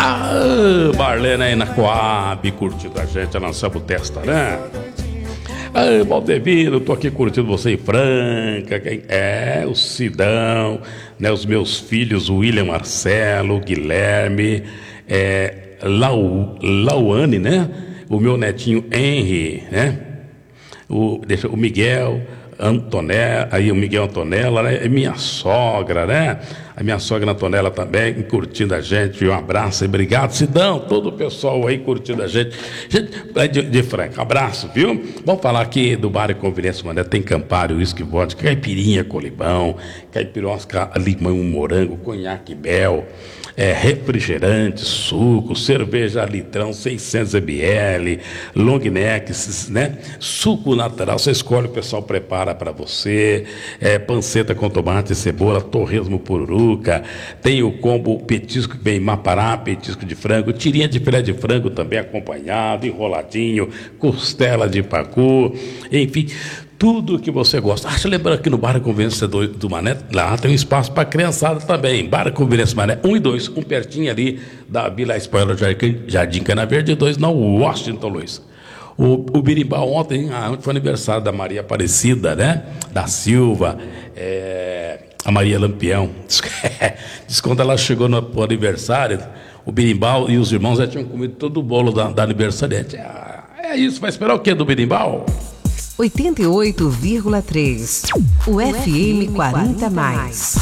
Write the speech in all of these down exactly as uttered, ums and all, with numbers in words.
Ah, Marlene aí na Coab, curtindo a gente, a Anselmo Testa, né? Ah, Valdemiro, eu tô aqui curtindo você em Franca. Quem é? O Sidão, né? Os meus filhos, o William Marcelo, o Guilherme, é, Lau, Lauane, né? O meu netinho Henry, né? O, deixa, o Miguel Antonella, aí o Miguel Antonella, né? E minha sogra, né? A minha sogra Antonella também curtindo a gente. Um abraço e obrigado, Sidão, todo o pessoal aí curtindo a gente. Gente, de, de Franca, abraço, viu? Vamos falar aqui do Bar e Conveniência Mané. Tem Campari, uísque, vodka, caipirinha com limão, caipirosca, limão, morango, conhaque, mel, é, refrigerante, suco, cerveja litrão, seiscentos mililitros, long neck, né? Suco natural, você escolhe, o pessoal prepara para você, é, panceta com tomate e cebola, torresmo pururuca, tem o combo petisco que vem mapará, petisco de frango, tirinha de filé de frango também acompanhado, enroladinho, costela de pacu, enfim, tudo que você gosta. Ah, lembrando aqui no Bar Conveniência do, do Mané, lá tem um espaço para criançada também. Bar Conveniência Mané um e dois, um pertinho ali da Vila Espanhola Jardim, Jardim Cana Verde, dois na Washington Luiz. O, o Birimbau ontem, ah, ontem foi aniversário da Maria Aparecida, né? Da Silva, é, a Maria Lampião. Diz que quando ela chegou no, no aniversário, o Birimbau e os irmãos já tinham comido todo o bolo da, da aniversariante. Ah, é isso, vai esperar o quê do Birimbau? oitenta e oito vírgula três. O F M quarenta mais.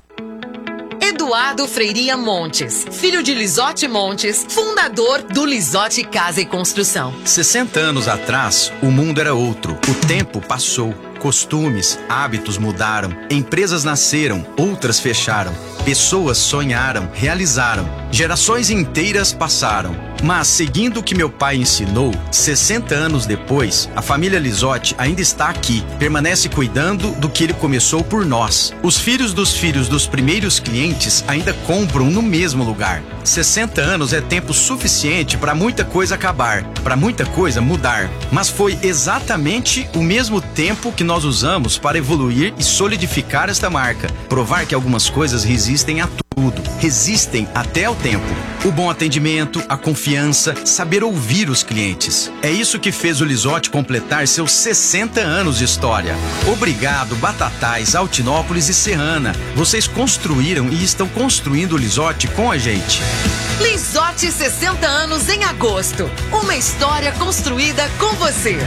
Eduardo Freiria Montes, filho de Lisote Montes, fundador do Lisote Casa e Construção. sessenta anos atrás, o mundo era outro. O tempo passou. Costumes, hábitos mudaram, empresas nasceram, outras fecharam, pessoas sonharam, realizaram, gerações inteiras passaram. Mas, seguindo o que meu pai ensinou, sessenta anos depois, a família Lisote ainda está aqui, permanece cuidando do que ele começou por nós. Os filhos dos filhos dos primeiros clientes ainda compram no mesmo lugar. sessenta anos é tempo suficiente para muita coisa acabar, para muita coisa mudar. Mas foi exatamente o mesmo tempo que nós usamos para evoluir e solidificar esta marca, provar que algumas coisas resistem a tudo, resistem até ao tempo. O bom atendimento, a confiança, saber ouvir os clientes. É isso que fez o Lisote completar seus sessenta anos de história. Obrigado, Batatais, Altinópolis e Serrana. Vocês construíram e estão construindo o Lisote com a gente. Lisote sessenta anos em agosto. Uma história construída com você.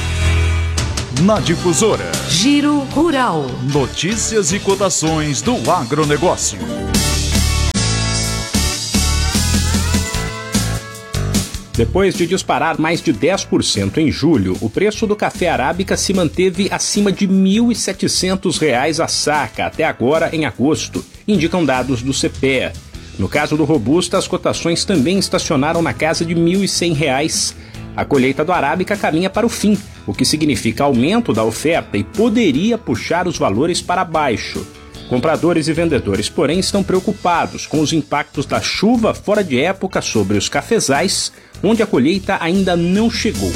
Na Difusora, Giro Rural. Notícias e cotações do agronegócio. Depois de disparar mais de dez por cento em julho, o preço do café arábica se manteve acima de mil e setecentos reais a saca até agora em agosto, indicam dados do C P E A. No caso do robusta, as cotações também estacionaram na casa de mil e cem reais. A colheita do arábica caminha para o fim, o que significa aumento da oferta e poderia puxar os valores para baixo. Compradores e vendedores, porém, estão preocupados com os impactos da chuva fora de época sobre os cafezais, onde a colheita ainda não chegou.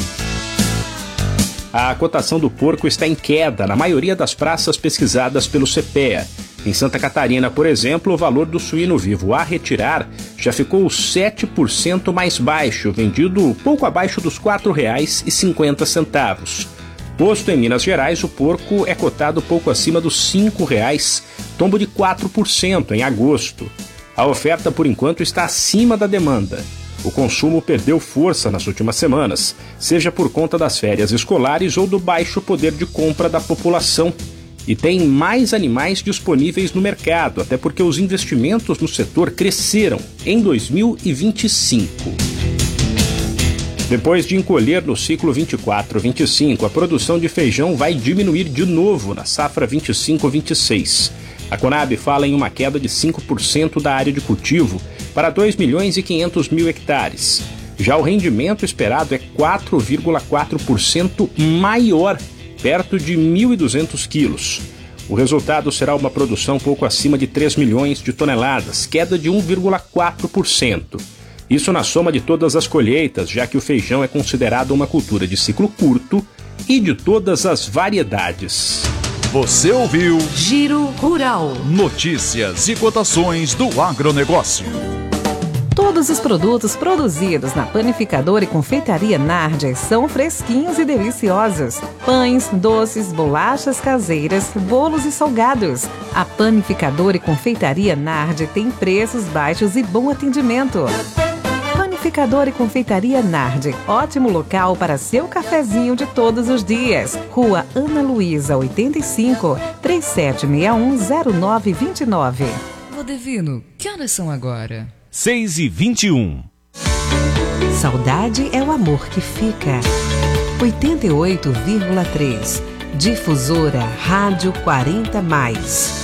A cotação do porco está em queda na maioria das praças pesquisadas pelo C P E A. Em Santa Catarina, por exemplo, o valor do suíno vivo a retirar já ficou sete por cento mais baixo, vendido pouco abaixo dos quatro reais e cinquenta centavos. Posto em Minas Gerais, o porco é cotado pouco acima dos cinco reais, tombo de quatro por cento em agosto. A oferta, por enquanto, está acima da demanda. O consumo perdeu força nas últimas semanas, seja por conta das férias escolares ou do baixo poder de compra da população. E tem mais animais disponíveis no mercado, até porque os investimentos no setor cresceram em dois mil e vinte e cinco. Depois de encolher no ciclo vinte e quatro vinte e cinco, a produção de feijão vai diminuir de novo na safra vinte e cinco vinte e seis. A Conab fala em uma queda de cinco por cento da área de cultivo para dois milhões e quinhentos mil hectares. Já o rendimento esperado é quatro vírgula quatro por cento maior, perto de mil e duzentos quilos. O resultado será uma produção pouco acima de três milhões de toneladas, queda de um vírgula quatro por cento. Isso na soma de todas as colheitas, já que o feijão é considerado uma cultura de ciclo curto e de todas as variedades. Você ouviu Giro Rural. Notícias e cotações do agronegócio. Todos os produtos produzidos na Panificadora e Confeitaria Nardi são fresquinhos e deliciosos. Pães, doces, bolachas caseiras, bolos e salgados. A Panificadora e Confeitaria Nardi tem preços baixos e bom atendimento. Panificadora e Confeitaria Nardi, ótimo local para seu cafezinho de todos os dias. Rua Ana Luísa, oitenta e cinco, trinta e sete sessenta e um, zero nove vinte e nove. Valdevino, que horas são agora? seis e vinte e um. Saudade é o amor que fica. oitenta e oito vírgula três. Difusora Rádio quarenta mais.